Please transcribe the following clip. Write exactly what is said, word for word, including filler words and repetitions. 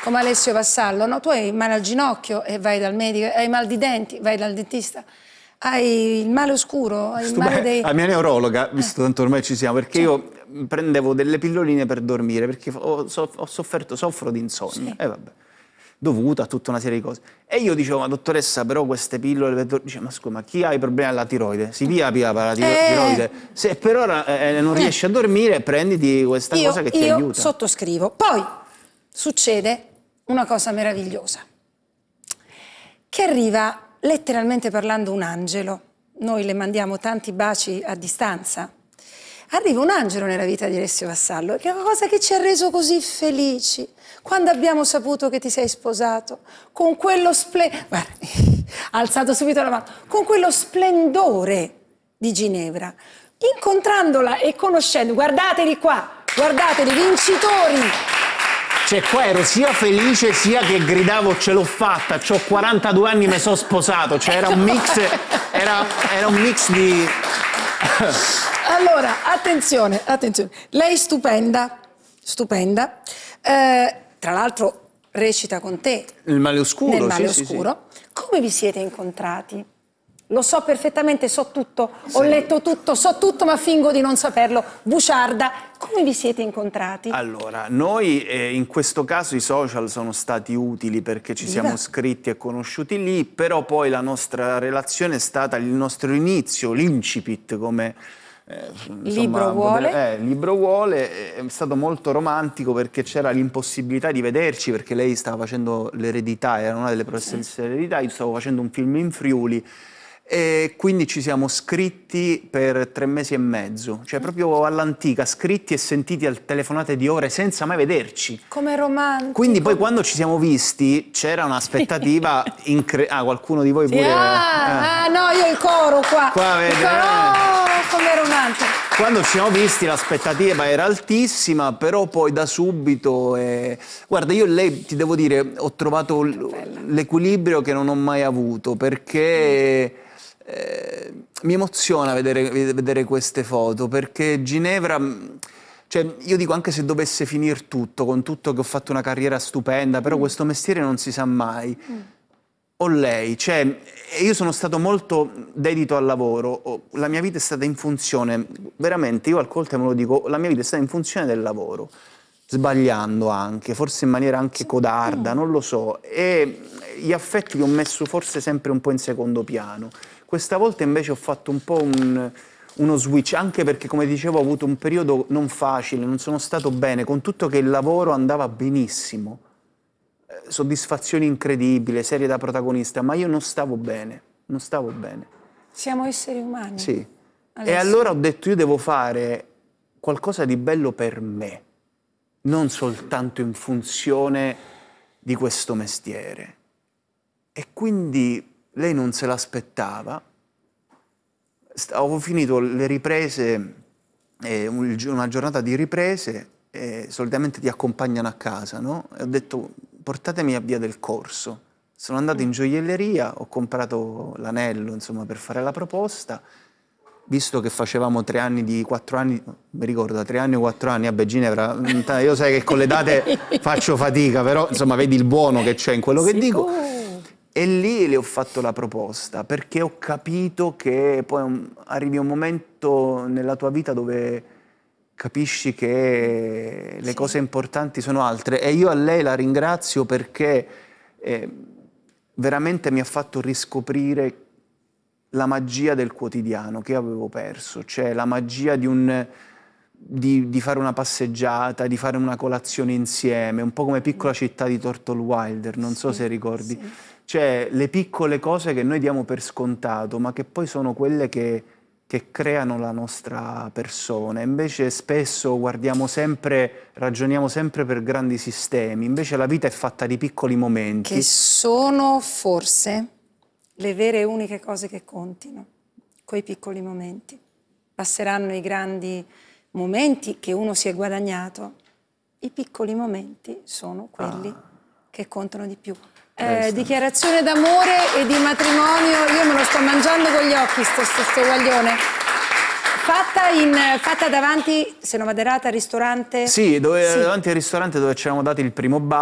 come Alessio Vassallo, no? Tu hai male al ginocchio e vai dal medico, hai mal di denti, vai dal dentista, hai il male oscuro, hai il male dei... La mia neurologa, visto tanto ormai ci siamo, perché Sì. io prendevo delle pilloline per dormire, perché ho, so- ho sofferto, soffro di insonnia, Sì. e vabbè, dovuta a tutta una serie di cose. E io dicevo, ma dottoressa, però queste pillole per dormire, dice, ma scusa, ma chi ha i problemi alla tiroide? Si via via per la tiro- Eh. tiroide. Se per ora eh, non riesci a dormire, prenditi questa io, cosa che ti io aiuta. sottoscrivo. Poi succede una cosa meravigliosa, che arriva letteralmente parlando un angelo. Noi le mandiamo tanti baci a distanza. Arriva un angelo nella vita di Alessio Vassallo, che è una cosa che ci ha reso così felici. Quando abbiamo saputo che ti sei sposato, con quello splendore, guarda, ha alzato subito la mano, con quello splendore di Ginevra, incontrandola e conoscendo, guardateli qua, guardateli, vincitori. Cioè qua ero sia felice sia che gridavo ce l'ho fatta, c'ho quarantadue anni, mi sono sposato, cioè era un mix, era, era un mix di... Allora, attenzione, attenzione, lei stupenda, stupenda, eh, tra l'altro recita con te. Il male oscuro, Nel male sì, oscuro. Sì, sì. Come vi siete incontrati? Lo so perfettamente, so tutto, ho letto tutto, so tutto, ma fingo di non saperlo. Buciarda, come vi siete incontrati? Allora, noi eh, in questo caso i social sono stati utili perché ci Viva. siamo scritti e conosciuti lì, però poi la nostra relazione è stata il nostro inizio, l'incipit, come eh, Libro vuole. Eh, il libro vuole, è stato molto romantico perché c'era l'impossibilità di vederci, perché lei stava facendo l'eredità, era una delle professoresse dell'eredità, io stavo facendo un film in Friuli, e quindi ci siamo scritti per tre mesi e mezzo, cioè proprio all'antica, scritti e sentiti al telefonate di ore senza mai vederci. Come romantico. Quindi poi quando ci siamo visti c'era un'aspettativa incredibile. Ah, qualcuno di voi Sì, pure... ah, eh. ah, no, io il coro qua. Qua Il vede, coro, eh. oh, come romantico. Quando ci siamo visti l'aspettativa era altissima, però poi da subito... Eh... Guarda, io e lei, ti devo dire, ho trovato l'equilibrio che non ho mai avuto, perché... Eh, mi emoziona vedere, vedere queste foto, perché Ginevra, cioè io dico, anche se dovesse finire tutto, con tutto che ho fatto una carriera stupenda, però mm. questo mestiere non si sa mai. Mm. O lei, cioè io sono stato molto dedito al lavoro, la mia vita è stata in funzione, veramente, io al volte me lo dico, la mia vita è stata in funzione del lavoro, sbagliando anche, forse in maniera anche codarda, non lo so, e gli affetti li ho messo forse sempre un po' in secondo piano. Questa volta invece ho fatto un po' un, uno switch, anche perché, come dicevo, ho avuto un periodo non facile, non sono stato bene, con tutto che il lavoro andava benissimo, eh, soddisfazioni incredibili, serie da protagonista, ma io non stavo bene, non stavo bene. Siamo esseri umani. Sì. Alessio. E allora ho detto, io devo fare qualcosa di bello per me, non soltanto in funzione di questo mestiere. E quindi... lei non se l'aspettava, avevo finito le riprese, eh, una giornata di riprese, e solitamente ti accompagnano a casa, no? E ho detto, portatemi a Via del Corso. Sono andato in gioielleria, ho comprato l'anello, insomma, per fare la proposta, visto che facevamo tre anni di quattro anni, mi ricordo, da tre anni o quattro anni, vabbè Ginevra, io sai che con le date faccio fatica, però insomma vedi il buono che c'è in quello che dico. E lì le ho fatto la proposta, perché ho capito che poi un, arrivi un momento nella tua vita dove capisci che le sì. cose importanti sono altre. E io a lei la ringrazio perché eh, veramente mi ha fatto riscoprire la magia del quotidiano che avevo perso, cioè la magia di, un, di, di fare una passeggiata, di fare una colazione insieme, un po' come Piccola città di Thornton Wilder, non so sì, se ricordi. Sì. Cioè le piccole cose che noi diamo per scontato, ma che poi sono quelle che, che creano la nostra persona. Invece spesso guardiamo sempre, ragioniamo sempre per grandi sistemi, invece la vita è fatta di piccoli momenti. Che sono forse le vere e uniche cose che contino, quei piccoli momenti. Passeranno i grandi momenti che uno si è guadagnato, i piccoli momenti sono quelli ah. che contano di più. Eh, dichiarazione d'amore e di matrimonio, io me lo sto mangiando con gli occhi sto, sto, sto guaglione. Fatta, in, fatta davanti, se non vado errata, al ristorante? Sì, dove, sì. davanti al ristorante dove ci eravamo dati il primo bar.